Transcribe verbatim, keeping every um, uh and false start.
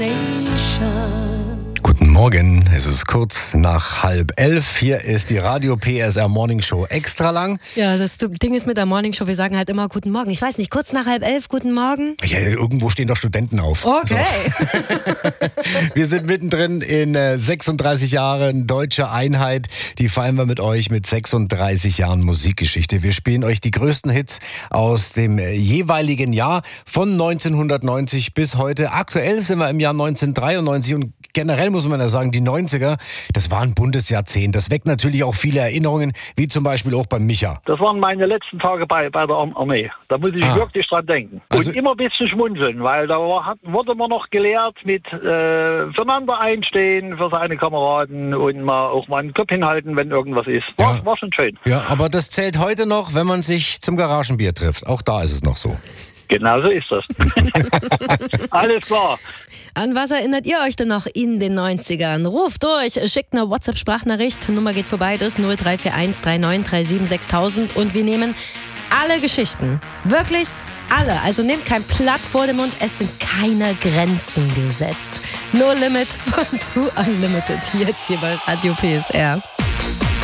Guten Morgen, es ist kurz nach halb elf. Hier ist die Radio P S R Morning Show extra lang. Ja, das Ding ist mit der Morning Show, wir sagen halt immer Guten Morgen. Ich weiß nicht, kurz nach halb elf, Guten Morgen? Ja, irgendwo stehen doch Studenten auf. Okay. So. Wir sind mittendrin in äh, sechsunddreißig Jahren Deutsche Einheit. Die feiern wir mit euch mit sechsunddreißig Jahren Musikgeschichte. Wir spielen euch die größten Hits aus dem äh, jeweiligen Jahr von neunzehnhundertneunzig bis heute. Aktuell sind wir im Jahr neunzehnhundertdreiundneunzig und generell muss man ja sagen, die neunziger, das war ein buntes Jahrzehnt. Das weckt natürlich auch viele Erinnerungen, wie zum Beispiel auch beim Micha. Das waren meine letzten Tage bei, bei der Armee. Da muss ich ah. wirklich dran denken. Also, und immer ein bisschen schmunzeln, weil da war, hat, wurde man noch gelehrt mit äh, füreinander einstehen, für seine Kameraden und mal auch mal einen Kopf hinhalten, wenn irgendwas ist. War, ja. war schon schön. Ja, aber das zählt heute noch, wenn man sich zum Garagenbier trifft. Auch da ist es noch so. Genau so ist das. Alles klar. An was erinnert ihr euch denn noch in den neunzigern? Ruft durch, schickt eine WhatsApp-Sprachnachricht. Nummer geht vorbei, das ist null drei vier eins drei neun drei sieben sechs tausend. Und wir nehmen alle Geschichten. Wirklich alle. Also nehmt kein Blatt vor den Mund. Es sind keine Grenzen gesetzt. No Limit von Two Unlimited. Jetzt hier bei Radio P S R.